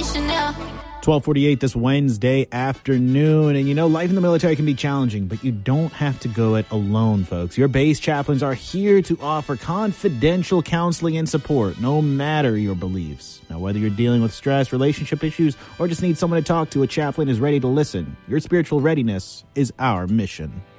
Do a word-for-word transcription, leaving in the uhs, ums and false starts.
twelve forty-eight this Wednesday afternoon. And you know, life in the military can be challenging, but you don't have to go it alone, folks. Your base chaplains are here to offer confidential counseling and support, no matter your beliefs. Now, whether you're dealing with stress, relationship issues, or just need someone to talk to, a chaplain is ready to listen. Your spiritual readiness is our mission.